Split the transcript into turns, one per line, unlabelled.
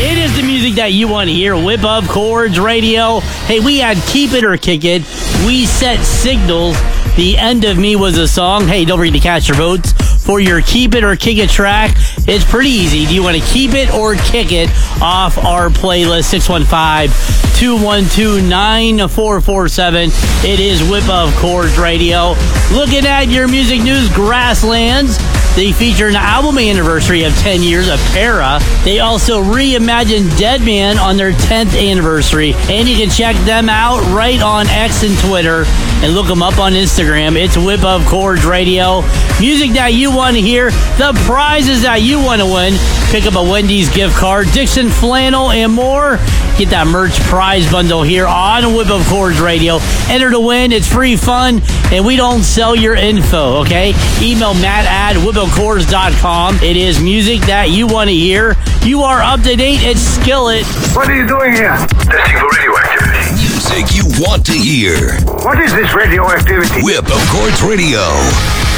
It is the music that you want to hear. Whip Up Chords Radio. Hey, we had Keep It or Kick It. We set signals. The End of Me was a song. Hey, don't forget to cast your votes for your Keep It or Kick It track. It's pretty easy. Do you want to keep it or kick it off our playlist? 615-212-9447. It is Whip Up Chords Radio. Looking at your music news, Grasslands. They feature an album anniversary of 10 years of Para. They also reimagined Deadman on their 10th anniversary. And you can check them out right on X and Twitter and look them up on Instagram. It's Whip Up Chords Radio. Music that you want to hear, the prizes that you want to win. Pick up a Wendy's gift card, Dixon flannel, and more. Get that merch prize bundle here on Whip Up Chords Radio. Enter to win. It's free fun, and we don't sell your info, okay? Email matt@whipupchords.com. It is music that you want to hear. You are up to date at Skillet.
What are you doing here?
Testing for radioactivity.
Music you want to hear.
What is this radioactivity?
Whip Up Chords Radio.